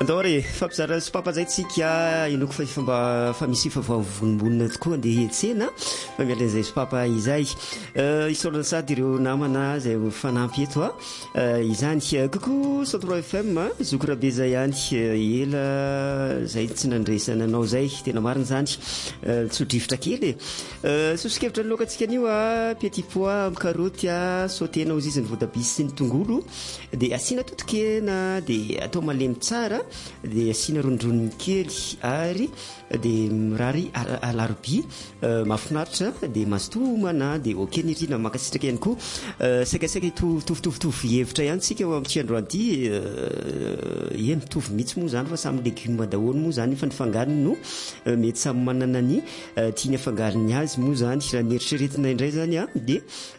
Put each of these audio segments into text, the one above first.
Andao fampizara sopapa zay tsika inoko fa misy favombonina tokoa andeha tsena fa miala izay sopapa izay isolana sady ireo namana zay fanampy eto izany coucou Centre FM zokorabe zay ihany ela zay tsy nandresana anao zay tena marina zany tsodrivotra kely sosikevitra ny lokatsika anio petit pois karoty sauténao izy ny voatabia sy ny tongolo dia asiana totokena dia atao malemy tsara dia asiana rondroniny kely ary dia mirary alarobia mahafinaritra dia mastomana dia okenirina makasitraka ihany koa saikasaika tovitovy hevitra ihany tsika eo amin'ny androany mitovy mihitsy moa zany fa samy légume daholo moa zany fa ny fangarony no mety samy manana ny tiany afangarony azy moa zany raha ny eritreretina indray zany dia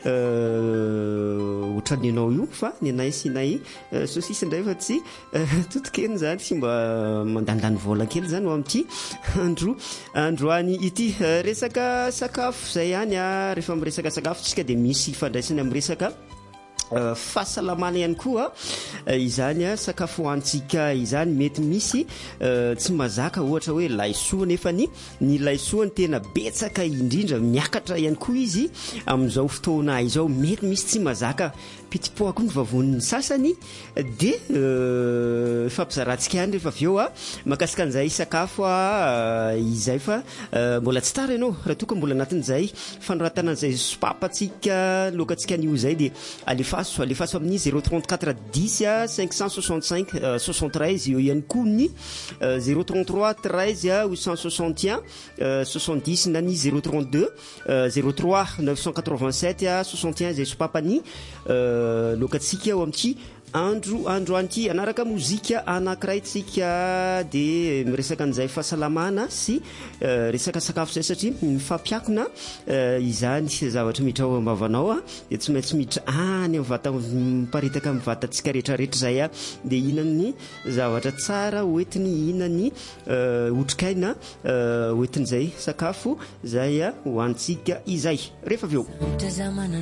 ohatrany ianao io fa ny anay sy nay sosisy indray fa tsy totokeny zany sy mba mandandany vola kely zany ao amin'ity androany ity resaka sakafo zay ihany rehefa miresaka sakafo tsika dia misy fandraisany amin'ny resaka fahasalamana ihany koa izany sakafo hoantsika izany mety misy tsy mazaka ohatra hoe laisoa nefa ny laisoa ny tena betsaka indrindra miakatra ihany koa izy amin'izao fotoana izao mety misy tsy mazaka petit pois koa ny vavoniny sasany dia fampizarantsika ihany rehefa avy eo makasika an'izay sakafo izay fa mbola tsy tara ianao raha toa ka mbola anatin'izay fanoratana an'izay sopapatsika lokantsika an'io zay dia alefaso amin'ny 034 10 565 73 eo ihany koa ny 033 13 861 70 na ny 032 03 987 61 zay sopapany lokatsika ao amin'ity andro anty anaraka mozika anankiray tsika dia miresaka an'izay fahasalamana sy resaka sakafo zay satria mifampiakina izany zavatra miditra ao ambavanao dia tsy maintsy miditra any amin'ny vata miparitaka amin'ny vatantsika rehetrarehetra zay dia inany zavatra tsara hoentiny inany otrikaina hoentin'izay sakafo zay hoantsika izay rehefa avy eo